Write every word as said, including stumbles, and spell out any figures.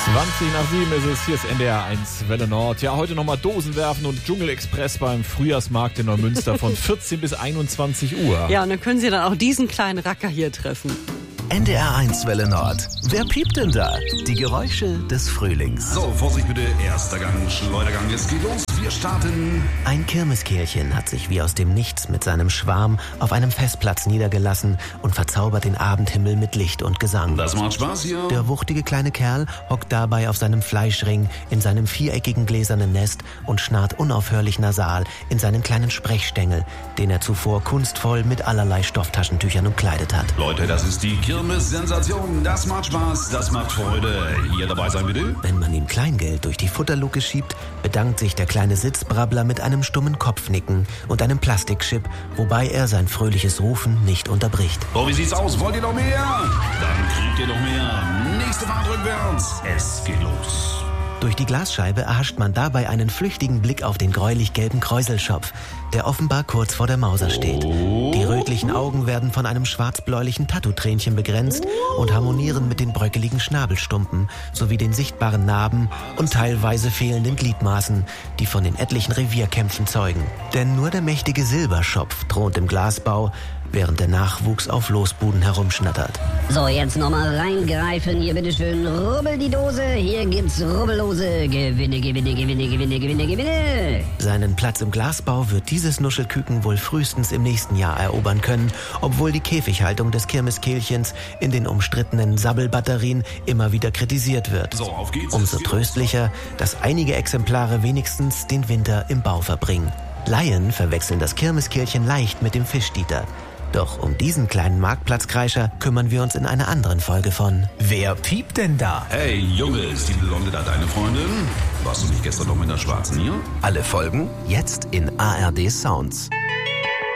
zwanzig nach sieben ist es, hier ist N D R eins Welle Nord. Ja, heute nochmal Dosen werfen und Dschungelexpress beim Frühjahrsmarkt in Neumünster von vierzehn bis einundzwanzig Uhr. Ja, und dann können Sie dann auch diesen kleinen Racker hier treffen. N D R eins Welle Nord. Wer piept denn da? Die Geräusche des Frühlings. So, Vorsicht bitte, erster Gang, Schleudergang, es geht los, wir starten. Ein Kirmeskehlchen hat sich wie aus dem Nichts mit seinem Schwarm auf einem Festplatz niedergelassen und verzaubert den Abendhimmel mit Licht und Gesang. Das macht Spaß hier. Der wuchtige kleine Kerl hockt dabei auf seinem Fleischring in seinem viereckigen gläsernen Nest und schnarrt unaufhörlich nasal in seinen kleinen Sprechstängel, den er zuvor kunstvoll mit allerlei Stofftaschentüchern umkleidet hat. Leute, das ist die Kirmes-Sensation. Das macht Spaß, das macht Freude. Hier dabei sein bitte. Wenn man ihm Kleingeld durch die Futterluke schiebt, bedankt sich der kleine Sitzbrabbler mit einem stummen Kopfnicken und einem Plastikchip, wobei er sein fröhliches Rufen nicht unterbricht. So, wie sieht's aus? Wollt ihr noch mehr? Dann kriegt ihr noch mehr. Nächste Fahrt rückwärts. Es geht los. Durch die Glasscheibe erhascht man dabei einen flüchtigen Blick auf den gräulich-gelben Kräuselschopf, der offenbar kurz vor der Mauser steht. Die rötlichen Augen werden von einem schwarz-bläulichen Tattoo-Tränchen begrenzt und harmonieren mit den bröckeligen Schnabelstumpen sowie den sichtbaren Narben und teilweise fehlenden Gliedmaßen, die von den etlichen Revierkämpfen zeugen. Denn nur der mächtige Silberschopf thront im Glasbau, während der Nachwuchs auf Losbuden herumschnattert. So, jetzt nochmal reingreifen. Hier, bitteschön, rubbel die Dose. Hier gibt's Rubbellose. Gewinne, gewinne, gewinne, gewinne, gewinne, gewinne. Seinen Platz im Glasbau wird dieses Nuschelküken wohl frühestens im nächsten Jahr erobern können, obwohl die Käfighaltung des Kirmeskehlchens in den umstrittenen Sabbelbatterien immer wieder kritisiert wird. So, auf geht's. Umso tröstlicher, dass einige Exemplare wenigstens den Winter im Bau verbringen. Laien verwechseln das Kirmeskehlchen leicht mit dem Fischdieter. Doch um diesen kleinen Marktplatzkreischer kümmern wir uns in einer anderen Folge von Wer piept denn da? Hey, Junge, ist die Blonde da deine Freundin? Warst du nicht gestern noch mit der Schwarzen hier? Alle Folgen jetzt in A R D Sounds.